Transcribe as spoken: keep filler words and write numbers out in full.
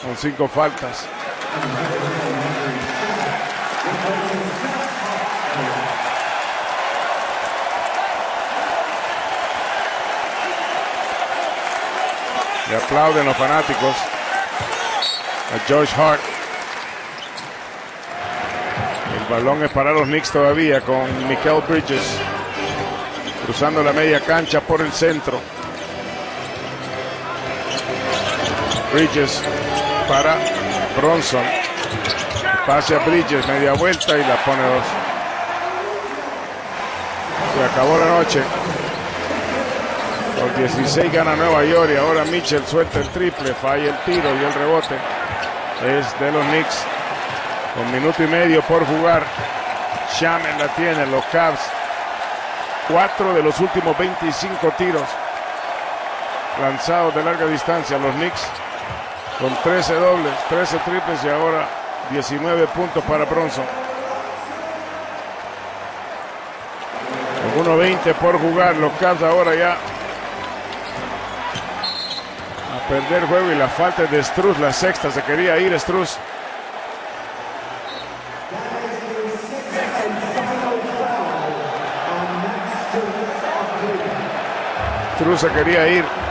con cinco faltas. Le aplauden los fanáticos a Josh Hart. El balón es para los Knicks todavía con Mikal Bridges cruzando la media cancha por el centro. Bridges para Bronson. Pase a Bridges, media vuelta y la pone dos. Se acabó la noche. Por dieciséis gana Nueva York y ahora Mitchell suelta el triple, falla el tiro y el rebote es de los Knicks. Con minuto y medio por jugar. Shaman la tiene, los Cavs. Cuatro de los últimos veinticinco tiros lanzados de larga distancia. Los Knicks con trece dobles, trece triples y ahora diecinueve puntos para Bronson. uno veinte por jugar. Los Cavs ahora ya a perder juego y la falta de Strus, la sexta, se quería ir Strus. Strus se quería ir.